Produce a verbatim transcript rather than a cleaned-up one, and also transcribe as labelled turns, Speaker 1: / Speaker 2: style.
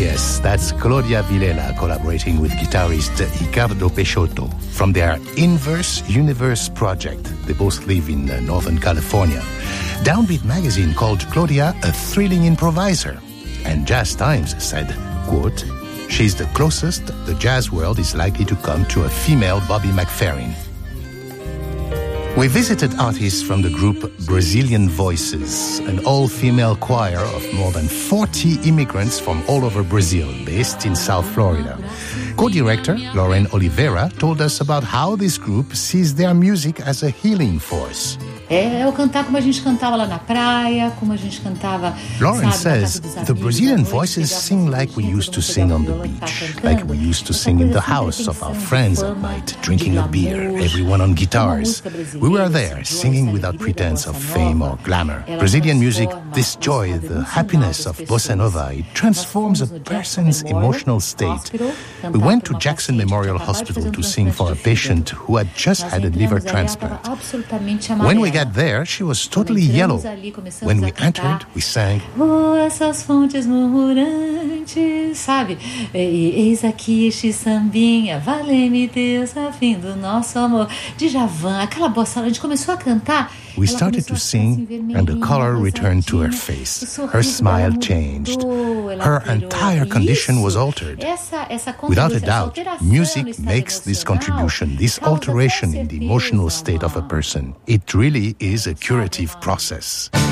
Speaker 1: Yes, that's Claudia Villela collaborating with guitarist Ricardo Peixoto from their Inverse Universe project. They both live in uh, Northern California. Downbeat magazine called Claudia a thrilling improviser. And Jazz Times said, quote, "She's the closest the jazz world is likely to come to a female Bobby McFerrin." We visited artists from the group Brazilian Voices, an all-female choir of more than forty immigrants from all over Brazil, based in South Florida. Co-director Lauren Oliveira told us about how this group sees their music as a healing force.
Speaker 2: É, eu cantar como a gente cantava lá na praia, como a gente cantava.
Speaker 1: Lauren says the Brazilian voices sing like we used to sing on the beach, like we used to sing in the house of our friends at night, drinking a beer, everyone on guitars. We were there, singing without pretense of fame or glamour. Brazilian music, this joy, the happiness of bossa nova, it transforms a person's emotional state. We went to Jackson Memorial Hospital to sing for a patient who had just had a liver transplant. When we got there, she was totally yellow. When we entered, we sang,
Speaker 2: "Oh, essas fontes murmurantes", sabe? Eis aqui este sambinha, vale-me Deus, a fim do nosso amor. Djavan, aquela bossa, a gente começou a cantar.
Speaker 1: We started to sing, and the color returned to her face. Her smile changed. Her entire condition was altered. Without a doubt, music makes this contribution, this alteration in the emotional state of a person. It really is a curative process.